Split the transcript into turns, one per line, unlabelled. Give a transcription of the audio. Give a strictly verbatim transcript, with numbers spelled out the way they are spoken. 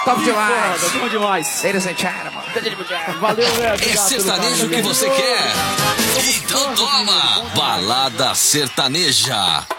Top demais.
Foda, bom demais.
Ladies and gentlemen.
Valeu, velho.
É sertanejo que você quer? Então toma! Balada Sertaneja.